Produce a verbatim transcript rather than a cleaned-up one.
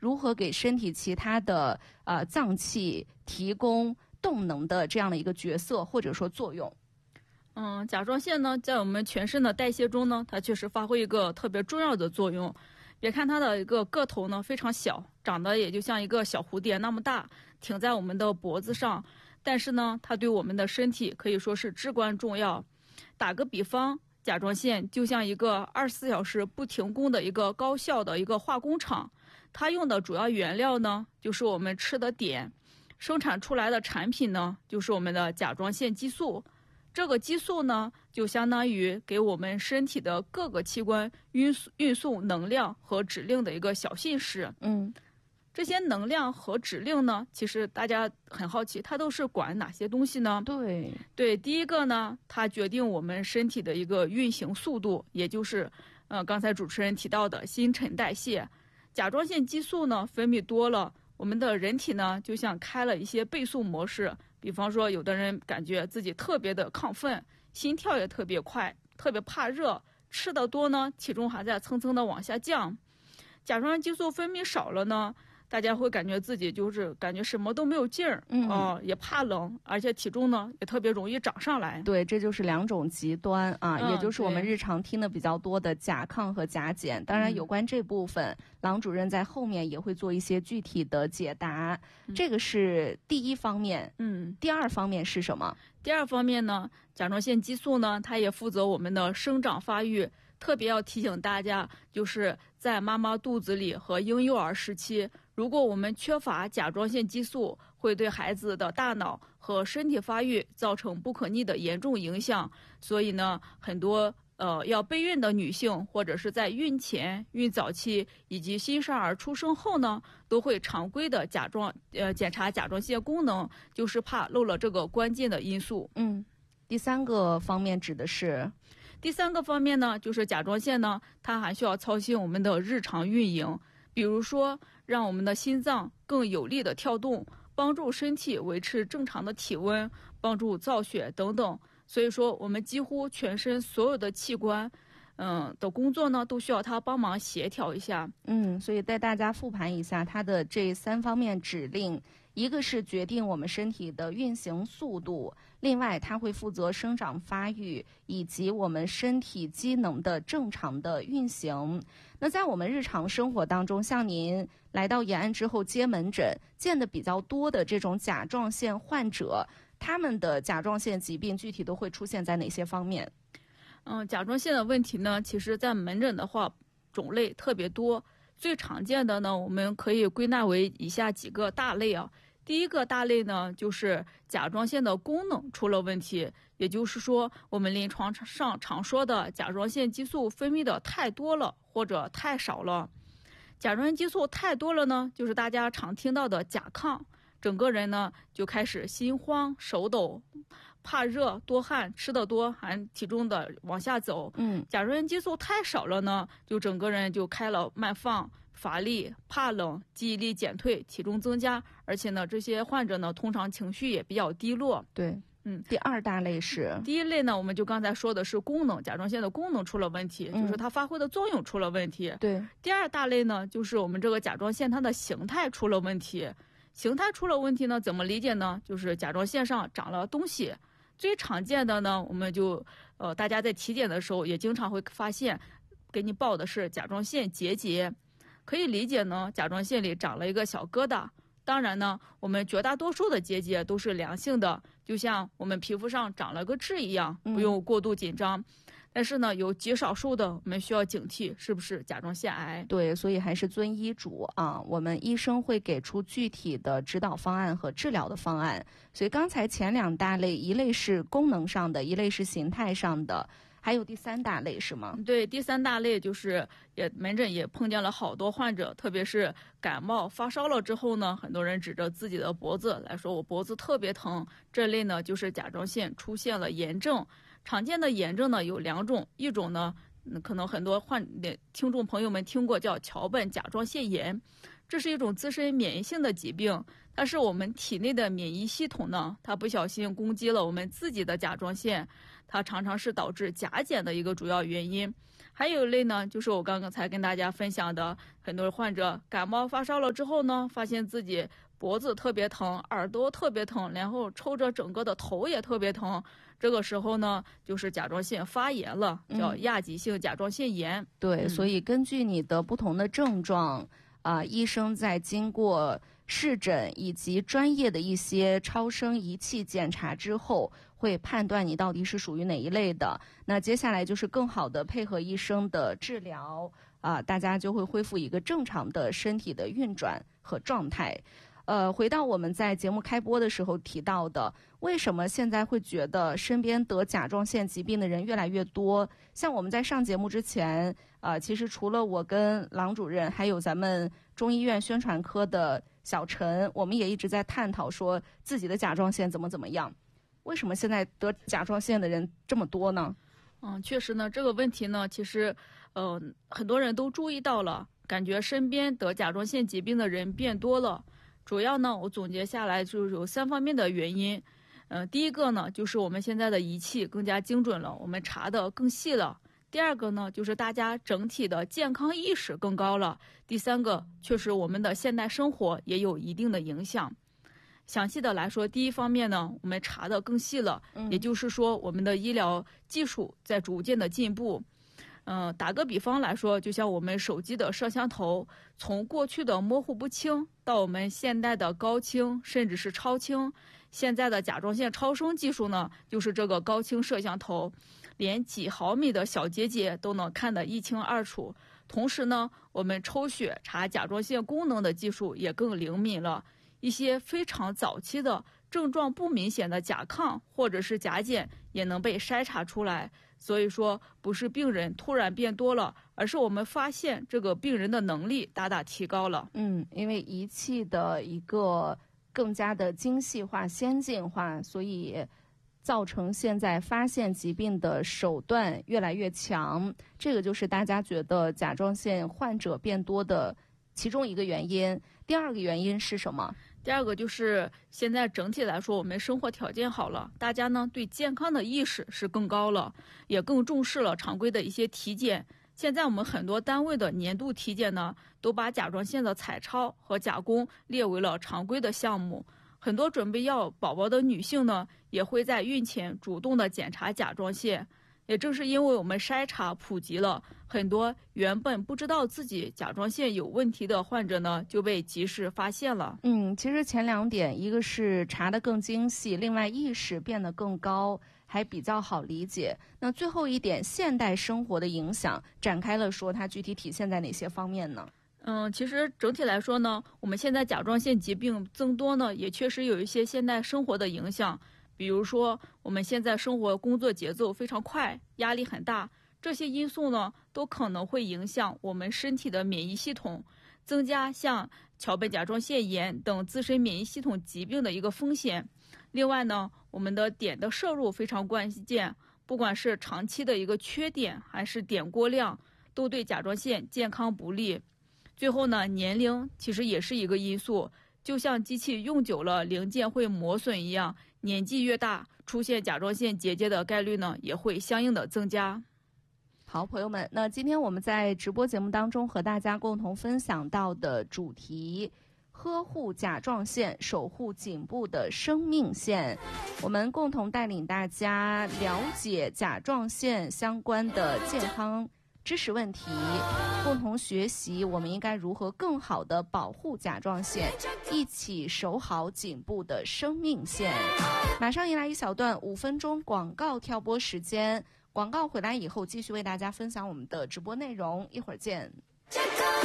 如何给身体其他的呃脏器提供动能的这样的一个角色或者说作用。 嗯，甲状腺呢，在我们全身的代谢中呢，它确实发挥一个特别重要的作用。别看它的一个个头呢非常小，长得也就像一个小蝴蝶那么大，挺在我们的脖子上，但是呢，它对我们的身体可以说是至关重要。打个比方，甲状腺就像一个二十四小时不停工的一个高效的一个化工厂，它用的主要原料呢，就是我们吃的碘，生产出来的产品呢，就是我们的甲状腺激素。这个激素呢，就相当于给我们身体的各个器官运运送能量和指令的一个小信使。 嗯， 这些能量和指令呢，其实大家很好奇，它都是管哪些东西呢？ 对对，第一个呢，它决定我们身体的一个运行速度，也就是呃刚才主持人提到的新陈代谢。甲状腺激素呢分泌多了，我们的人体呢就像开了一些倍速模式。比方说，有的人感觉自己特别的亢奋，心跳也特别快，特别怕热，吃的多呢，体重还在蹭蹭的往下降。甲状腺激素分泌少了呢，大家会感觉自己就是感觉什么都没有劲儿， 嗯、 呃，也怕冷，而且体重呢也特别容易涨上来。 对，这就是两种极端啊、 嗯， 也就是我们日常听的比较多的甲亢和甲减。当然，有关这部分，郎主任在后面也会做一些具体的解答。嗯、这个是第一方面。 嗯， 第二方面是什么？ 第二方面呢，甲状腺激素呢，它也负责我们的生长发育。特别要提醒大家，就是在妈妈肚子里和婴幼儿时期，如果我们缺乏甲状腺激素，会对孩子的大脑和身体发育造成不可逆的严重影响。所以呢，很多呃要备孕的女性，或者是在孕前、孕早期以及新生儿出生后呢，都会常规的甲状呃检查甲状腺功能，就是怕漏了这个关键的因素。 嗯，第三个方面指的是。 第三个方面呢，就是甲状腺呢，它还需要操心我们的日常运营，比如说让我们的心脏更有力的跳动，帮助身体维持正常的体温，帮助造血等等。所以说，我们几乎全身所有的器官，嗯的工作呢，都需要它帮忙协调一下。 嗯，所以带大家复盘一下它的这三方面指令。一个是决定我们身体的运行速度，另外它会负责生长发育以及我们身体机能的正常的运行。那在我们日常生活当中，像您来到延安之后接门诊见的比较多的这种甲状腺患者，他们的甲状腺疾病具体都会出现在哪些方面？ 嗯，甲状腺的问题呢，其实在门诊的话种类特别多。最常见的呢，我们可以归纳为以下几个大类啊。第一个大类呢，就是甲状腺的功能出了问题，也就是说，我们临床上常说的甲状腺激素分泌的太多了或者太少了。甲状腺激素太多了呢，就是大家常听到的甲亢，整个人呢就开始心慌、手抖、怕热、多汗，吃得多还体重的往下走。 嗯， 甲状腺激素太少了呢，就整个人就开了慢放、乏力、怕冷、记忆力减退、体重增加，而且呢，这些患者呢通常情绪也比较低落。 对， 嗯， 第二大类是第一类呢，我们就刚才说的是功能，甲状腺的功能出了问题， 嗯、 就是它发挥的作用出了问题。 对， 第二大类呢，就是我们这个甲状腺它的形态出了问题。形态出了问题呢，怎么理解呢？就是甲状腺上长了东西。最常见的呢，我们就呃，大家在体检的时候也经常会发现，给你报的是甲状腺结节。可以理解呢，甲状腺里长了一个小疙瘩。当然呢，我们绝大多数的结节都是良性的，就像我们皮肤上长了个痣一样，不用过度紧张。嗯，但是呢，有极少数的我们需要警惕，是不是甲状腺癌？ 对，所以还是遵医嘱啊，我们医生会给出具体的指导方案和治疗的方案。所以刚才前两大类，一类是功能上的，一类是形态上的，还有第三大类是吗？ 对，第三大类就是也门诊也碰见了好多患者，特别是感冒发烧了之后呢，很多人指着自己的脖子来说我脖子特别疼，这类呢就是甲状腺出现了炎症。常见的炎症呢有两种，一种呢可能很多患听众朋友们听过，叫桥本甲状腺炎。这是一种自身免疫性的疾病，它是我们体内的免疫系统呢，它不小心攻击了我们自己的甲状腺， 它常常是导致甲减的一个主要原因。还有一类呢，就是我刚刚才跟大家分享的，很多患者感冒发烧了之后呢，发现自己脖子特别疼，耳朵特别疼，然后抽着整个的头也特别疼。这个时候呢，就是甲状腺发炎了，叫亚急性甲状腺炎。 嗯、对、 嗯， 所以根据你的不同的症状啊、呃，医生在经过视诊以及专业的一些超声仪器检查之后，会判断你到底是属于哪一类的。那接下来就是更好的配合医生的治疗啊、呃，大家就会恢复一个正常的身体的运转和状态。呃，回到我们在节目开播的时候提到的，为什么现在会觉得身边得甲状腺疾病的人越来越多？像我们在上节目之前，呃，其实除了我跟郎主任，还有咱们中医院宣传科的小陈，我们也一直在探讨说自己的甲状腺怎么怎么样。为什么现在得甲状腺的人这么多呢？ 嗯，确实呢，这个问题呢，其实，呃，很多人都注意到了，感觉身边得甲状腺疾病的人变多了。主要呢，我总结下来就是有三方面的原因。嗯、呃，第一个呢，就是我们现在的仪器更加精准了，我们查的更细了。第二个呢，就是大家整体的健康意识更高了。第三个，确实我们的现代生活也有一定的影响。详细的来说，第一方面呢，我们查的更细了， 嗯、 也就是说，我们的医疗技术在逐渐的进步。嗯、呃，打个比方来说，就像我们手机的摄像头，从过去的模糊不清到我们现代的高清，甚至是超清。现在的甲状腺超声技术呢，就是这个高清摄像头，连几毫米的小结节都能看得一清二楚。同时呢，我们抽血查甲状腺功能的技术也更灵敏了，一些非常早期的症状不明显的甲亢或者是甲减也能被筛查出来。所以说，不是病人突然变多了，而是我们发现这个病人的能力大大提高了。 嗯，因为仪器的一个更加的精细化、先进化，所以造成现在发现疾病的手段越来越强。这个就是大家觉得甲状腺患者变多的其中一个原因。第二个原因是什么？ 第二个就是现在整体来说，我们生活条件好了，大家呢对健康的意识是更高了，也更重视了常规的一些体检。现在我们很多单位的年度体检呢，都把甲状腺的彩超和甲功列为了常规的项目。很多准备要宝宝的女性呢，也会在孕前主动的检查甲状腺。也正是因为我们筛查普及了，很多原本不知道自己甲状腺有问题的患者呢，就被及时发现了。 嗯，其实前两点，一个是查得更精细，另外意识变得更高，还比较好理解。那最后一点，现代生活的影响，展开了说，它具体体现在哪些方面呢？ 嗯，其实整体来说呢，我们现在甲状腺疾病增多呢，也确实有一些现代生活的影响。比如说，我们现在生活工作节奏非常快，压力很大，这些因素呢，都可能会影响我们身体的免疫系统，增加像桥本甲状腺炎等自身免疫系统疾病的一个风险。另外呢，我们的碘的摄入非常关键，不管是长期的一个缺碘还是碘过量，都对甲状腺健康不利。最后呢，年龄其实也是一个因素，就像机器用久了零件会磨损一样，年纪越大，出现甲状腺结节的概率呢也会相应的增加。 好，朋友们，那今天我们在直播节目当中和大家共同分享到的主题，呵护甲状腺，守护颈部的生命线，我们共同带领大家了解甲状腺相关的健康知识问题，共同学习我们应该如何更好的保护甲状腺，一起守好颈部的生命线。马上迎来一小段五分钟广告跳播时间，广告回来以后继续为大家分享我们的直播内容，一会儿见。